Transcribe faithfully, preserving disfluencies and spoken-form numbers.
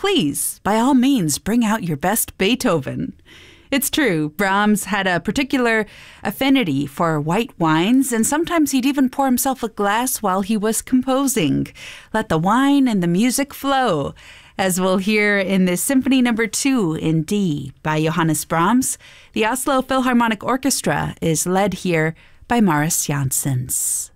please, by all means, bring out your best Beethoven. It's true, Brahms had a particular affinity for white wines, and sometimes he'd even pour himself a glass while he was composing. Let the wine and the music flow, as we'll hear in this Symphony Number Two in D by Johannes Brahms. The Oslo Philharmonic Orchestra is led here by Mariss Jansons.